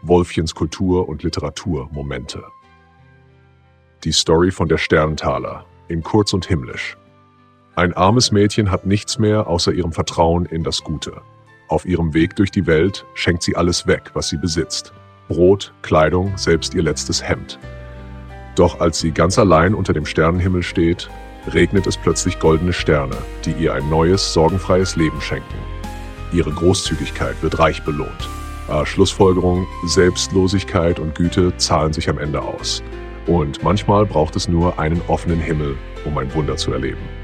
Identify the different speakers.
Speaker 1: Wolfchens Kultur- und Literaturmomente. Die Story von der Sternenthaler in Kurz und Himmlisch. Ein armes Mädchen hat nichts mehr außer ihrem Vertrauen in das Gute. Auf ihrem Weg durch die Welt schenkt sie alles weg, was sie besitzt. Brot, Kleidung, selbst ihr letztes Hemd. Doch als sie ganz allein unter dem Sternenhimmel steht, regnet es plötzlich goldene Sterne, die ihr ein neues, sorgenfreies Leben schenken. Ihre Großzügigkeit wird reich belohnt. Schlussfolgerung: Selbstlosigkeit und Güte zahlen sich am Ende aus. Und manchmal braucht es nur einen offenen Himmel, um ein Wunder zu erleben.